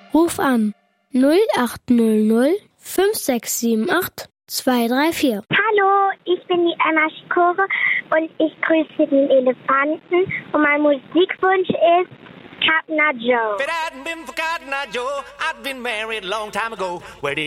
Ruf an 0800 5678 234. Hallo, ich bin die Emma Schikore und ich grüße den Elefanten und mein Musikwunsch ist Cotton Eye Joe. If it hadn't been for Cotton Eye Joe, I'd been married a long time ago. Where did